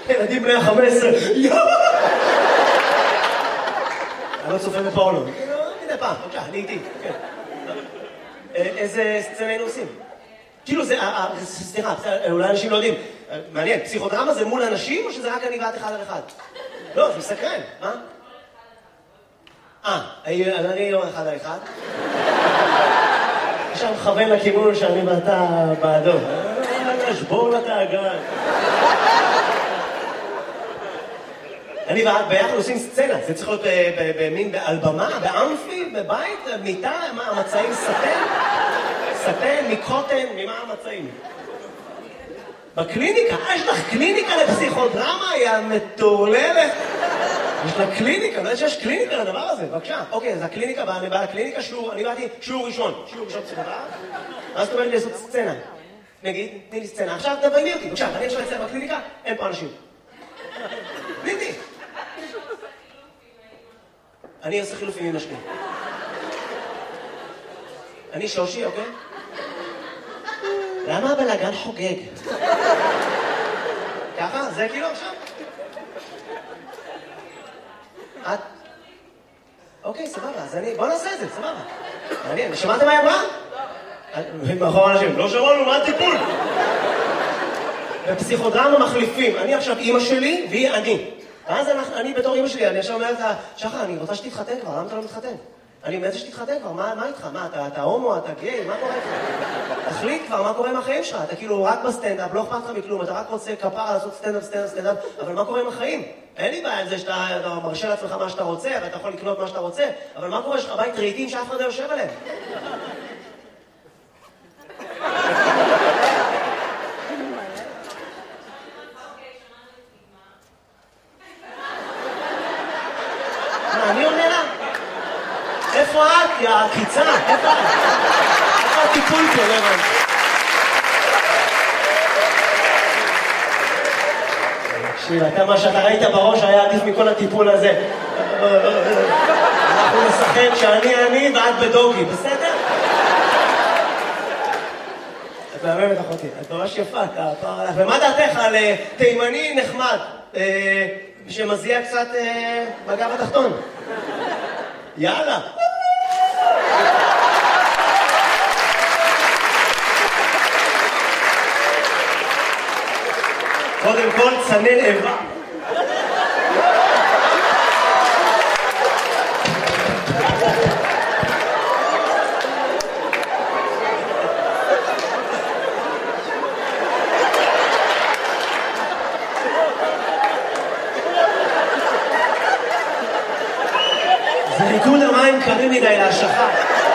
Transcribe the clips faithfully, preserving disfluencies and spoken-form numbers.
ילדים בני ה-חמש עשרה, יואו! אני לא צופה בפורנו. מדי פעם, בבקשה, אני איתי. איזה סצנה היינו עושים? כאילו זה, סליחה, אולי אנשים לא יודעים. מעניין, פסיכודרמה זה מול אנשים או שזה רק אני ואת אחד על אחד? לא, זה מסקרן, מה? אה, אני לא אחד על אחד. עכשיו מכוון לכיוון שאני ואתה בעדו. שבור לה את האגן. אני ואת ביחד עושים סצנה. זה צריך להיות במין, על במה, באמפי, בבית, מיטה, מה, המצעים סטן? סטן, מקוטן, ממה המצעים? בקליניקה, יש לך קליניקה לפסיכודרמה, היא המטורללת. יש לה קליניקה, אני יודעת שיש קליניקה לדבר הזה, בבקשה. אוקיי, אז הקליניקה, אני באה לקליניקה, שיעור, אני באתי שיעור ראשון, שיעור ראשון פסיכודרמה. אז זאת אומרת לי לעשות סצנה. נגיד, תני לי סצנה. עכשיו תביימי אותי, בבקשה, אני עכשיו אצלם בקליניקה, אין פה אנשים. תני. אני עושה חילופים עם משקיע. אני שושי, אוקיי? למה הבלגן חוגג? ככה? זה כאילו עכשיו? את? אוקיי, סבבה, אז אני... בוא נעשה את זה, סבבה. מעניין, שמעתם מה היא אמרה? מאחורי אנשים, לא שמענו, מה הטיפול? בפסיכודרמה מחליפים. אני עכשיו אימא שלי והיא אני. ואז אני בתור אימא שלי, אני עכשיו אומרת לה, שחר, אני רוצה שתתחתן כבר, למה אתה לא מתחתן? אני מאיזה שתתחתן כבר, מה איתך? מה, אתה הומו, אתה גיי, מה קורה איתך? תחליט כבר, מה קורה עם החיים שלך? אתה כאילו רק בסטנדאפ, לא אכפת לך מכלום, אתה רק רוצה כפרה לעשות סטנדאפ, סטנדאפ, סטנדאפ, אבל מה קורה עם החיים? אין לי בעיה עם זה שאתה מרשה לעצמך מה שאתה רוצה, ואתה יכול לקנות מה שאתה רוצה, אבל מה קורה? יש לך בית רהיטים שאף אחד לא יושב עליהם? אני עונה לה? איפה את? יא הקיצה? איפה את? איפה הטיפול פה? לא הבנתי. תקשיב, אתה מה שאתה ראית בראש היה עדיף מכל הטיפול הזה. אנחנו נשחק שאני אני ואת בדוגי, בסדר? את מהממת אחותי, את ממש יפה, אתה פער עליך. ומה דעתך על תימני נחמד? שמזיע קצת בגב התחתון. יאללה. קודם כל צנן איבה. זה ריקוד המים קרים מדי להשלכה.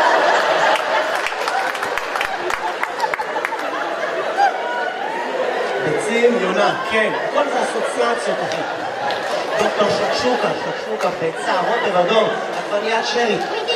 ביצים, יונה, כן. כל זה אסוציאציות אחת. דוקטור שקשוקה, שקשוקה, ביצה, רוטב אדום, עגבניית שרי.